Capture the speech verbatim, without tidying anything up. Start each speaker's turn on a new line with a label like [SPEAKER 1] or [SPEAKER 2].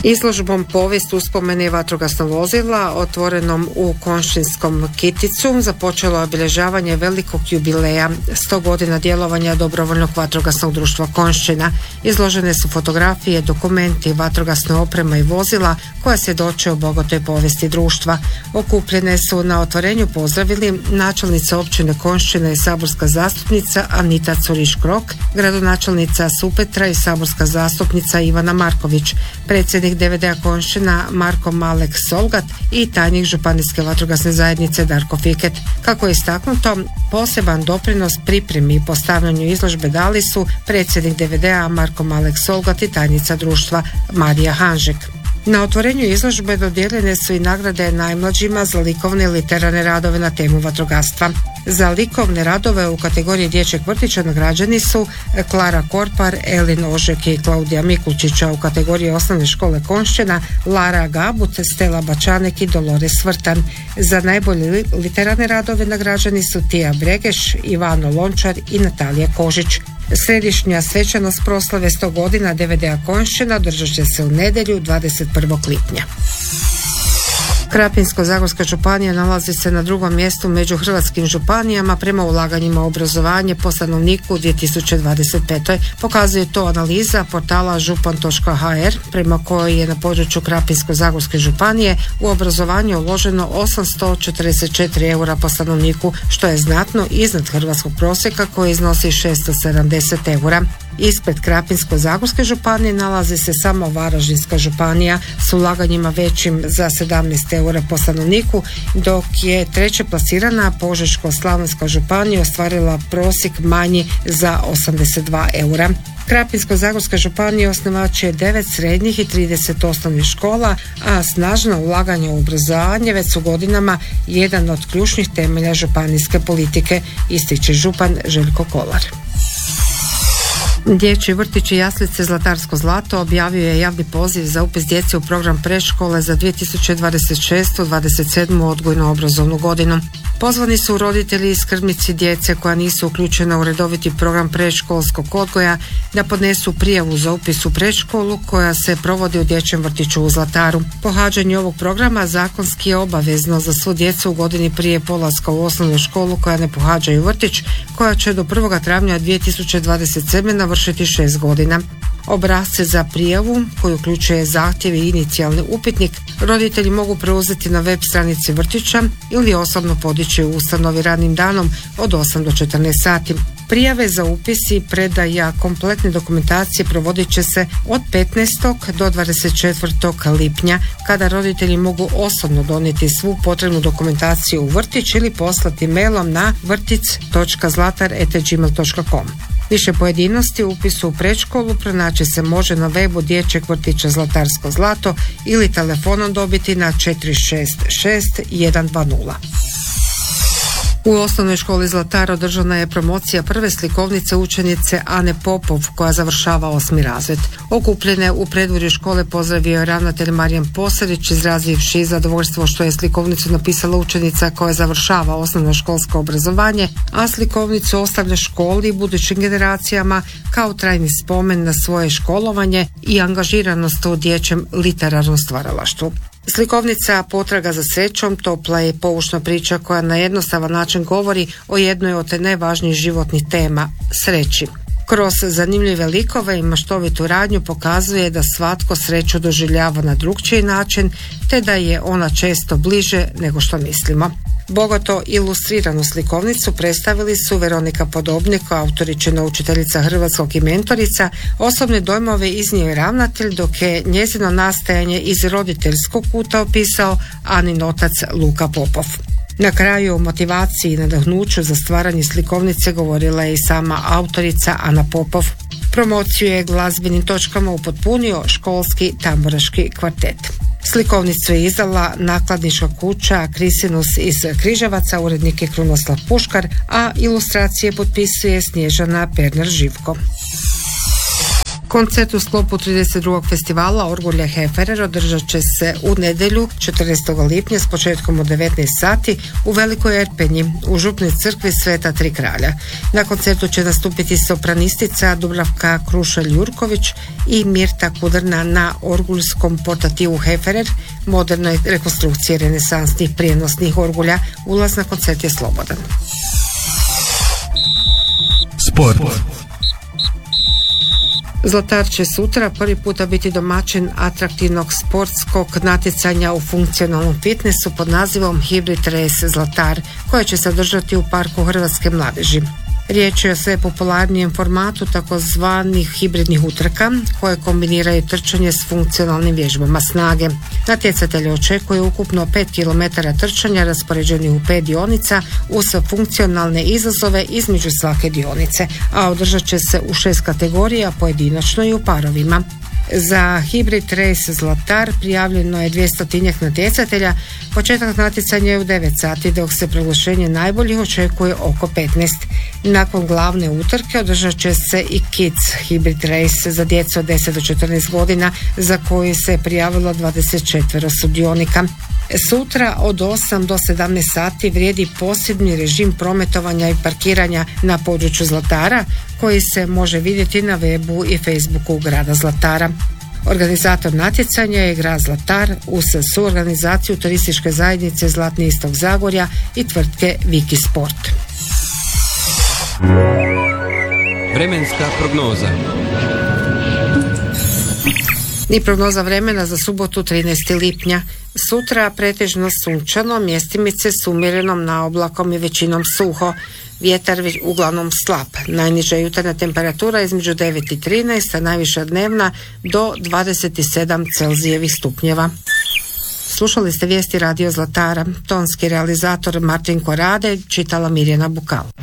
[SPEAKER 1] Izložbom Povijest uspomene vatrogasnog vozila otvorenom u Konjštinskom Kiticu započelo je obilježavanje velikog jubileja sto godina djelovanja dobrovoljnog vatrogasnog društva Konjština. Izložene su fotografije, dokumenti, vatrogasna oprema i vozila koja svjedoče o bogatoj povijesti društva. Okupljene su na otvorenju pozdravili načelnica općine Konjština i saborska zastupnica Anita Curiš-Krok, gradonačelnica Supetra i saborska zastupnica Ivana Marković, predsjednik D V D-a Konjština Marko Malek Solgat i tajnik Županijske vatrogasne zajednice Darko Fiket. Kako je istaknuto, poseban doprinos pripremi i postavljanju izložbe dali su predsjednik D V D-a Marko Malek Solgat i tajnica društva Marija Hanžek. Na otvorenju izložbe dodijeljene su i nagrade najmlađima za likovne i literarne radove na temu vatrogastva. Za likovne radove u kategoriji dječjeg vrtića nagrađeni su Klara Korpar, Elin Ožek i Klaudija Mikulčića. U kategoriji osnovne škole Konjština Lara Gabut, Stela Bačanek i Dolores Vrtan. Za najbolje literarne radove nagrađeni su Tija Bregeš, Ivano Lončar i Natalija Kožić. Središnja svečanost proslave sto godina D V D-a Konjština održat će se u nedjelju dvadeset prvog lipnja. Krapinsko-zagorska županija nalazi se na drugom mjestu među hrvatskim županijama prema ulaganjima u obrazovanje po stanovniku u dvije tisuće dvadeset pete. Pokazuje to analiza portala župan točka ha er prema kojoj je na području Krapinsko-zagorske županije u obrazovanje uloženo osamsto četrdeset četiri eura po stanovniku, što je znatno iznad hrvatskog prosjeka koji iznosi šesto sedamdeset eura. Ispred Krapinsko-zagorske županije nalazi se samo Varaždinska županija s ulaganjima većim za sedamnaest eura po stanovniku, dok je treće plasirana Požeško-slavonska županija ostvarila prosjek manji za osamdeset dva eura. Krapinsko-zagorska županija osnivač je devet srednjih i trideset osnovnih škola, a snažno ulaganje u obrazovanje već su godinama jedan od ključnih temelja županijske politike, ističe župan Željko Kolar. Dječji vrtić i jaslice Zlatarsko zlato objavio je javni poziv za upis djece u program predškole za dvije tisuće dvadeset šeste dvadeset sedme odgojno-obrazovnu godinu. Pozvani su roditelji i skrbnici djece koja nisu uključena u redoviti program predškolskog odgoja da podnesu prijavu za upis u predškolu koja se provodi u dječjem vrtiću u Zlataru. Pohađanje ovog programa zakonski je obavezno za svu djecu u godini prije polaska u osnovnu školu koja ne pohađaju vrtić, koja će do prvog travnja dvije tisuće dvadeset sedme navršiti šest godina. Obrasce za prijavu, koji uključuje zahtjev i inicijalni upitnik, roditelji mogu preuzeti na web stranici vrtića ili osobno podići u ustanovi radnim danom od osam do četrnaest sati. Prijave za upis i predaja kompletne dokumentacije provodit će se od petnaestog do dvadeset četvrtog lipnja, kada roditelji mogu osobno donijeti svu potrebnu dokumentaciju u vrtić ili poslati mailom na vrtic točka zlatar at gmail točka com. Više pojedinosti u upisu u predškolu pronaći se može na webu dječjeg vrtića Zlatarsko zlato ili telefonom dobiti na četiri šest šest jedan dva nula. U osnovnoj školi Zlatar održana je promocija prve slikovnice učenice Ane Popov koja završava osmi razred. Okupljene u predvorju škole pozdravio je ravnatelj Marijan Poserić, izrazivši zadovoljstvo što je slikovnicu napisala učenica koja završava osnovno školsko obrazovanje, a slikovnicu ostavlja školi i budućim generacijama kao trajni spomen na svoje školovanje i angažiranost u dječjem literarnom stvaralaštvu. Slikovnica Potraga za srećom topla je poučna priča koja na jednostavan način govori o jednoj od najvažnijih životnih tema – sreći. Kroz zanimljive likove i maštovitu radnju pokazuje da svatko sreću doživljava na drukčiji način, te da je ona često bliže nego što mislimo. Bogato ilustriranu slikovnicu predstavili su Veronika Podobnik, autoričina učiteljica hrvatskog i mentorica. Osobne dojmove iznio je ravnatelj, dok je njezino nastajanje iz roditeljskog kuta opisao Anin otac Luka Popov. Na kraju o motivaciji i nadahnuću za stvaranje slikovnice govorila je i sama autorica Ana Popov. Promociju je glazbenim točkama upotpunio školski tamburaški kvartet. Slikovnicu je izdala nakladnička kuća Krisinus iz Križevaca, urednik je Krunoslav Puškar, a ilustracije potpisuje Snježana Perner Živko. Koncert u sklopu trideset drugog festivala Orgulje Heferer održat će se u nedjelju četrnaestog lipnja s početkom u devetnaest sati u Velikoj Erpenji u župnoj crkvi Sveta Tri kralja. Na koncertu će nastupiti sopranistica Dubravka Krušelj-Jurković i Mirta Kudrna na orgulskom portativu Heferer, modernoj rekonstrukciji renesansnih prijenosnih orgulja. Ulaz na koncert je slobodan.
[SPEAKER 2] Sport.
[SPEAKER 1] Zlatar će sutra prvi puta biti domaćin atraktivnog sportskog natjecanja u funkcionalnom fitnessu pod nazivom Hybrid Race Zlatar, koje će se održati u Parku Hrvatske mladeži. Riječ je o sve popularnijem formatu takozvanih hibridnih utrka koje kombiniraju trčanje s funkcionalnim vježbama snage. Natjecatelje očekuju ukupno pet kilometara trčanja raspoređenih u pet dionica uz funkcionalne izazove između svake dionice, a održat će se u šest kategorija pojedinačno i u parovima. Za Hybrid Race Zlatar prijavljeno je dvjestotinjak natjecatelja. Početak natjecanja je u devet sati, dok se proglašenje najboljih očekuje oko petnaest. Nakon glavne utrke održat će se i Kids Hybrid Race za djecu od deset do četrnaest godina, za koju se prijavilo dvadeset četiri sudionika. Sutra od osam do sedamnaest sati vrijedi posebni režim prometovanja i parkiranja na području Zlatara, koji se može vidjeti na webu i Facebooku grada Zlatara. Organizator natjecanja je grad Zlatar uz suorganizaciju turističke zajednice Zlatni istok Zagorja i tvrtke Viki Sport.
[SPEAKER 2] Vremenska prognoza.
[SPEAKER 1] I prognoza vremena za subotu trinaestog lipnja. Sutra pretežno sunčano, mjestimice s umjerenom naoblakom i većinom suho. Vjetar uglavnom slab. Najniža jutarnja temperatura između devet i trinaest, a najviša dnevna do dvadeset sedam Celzijevih stupnjeva. Slušali ste vijesti Radio Zlatara. Tonski realizator Martin Korade, čitala Mirjana Bukal.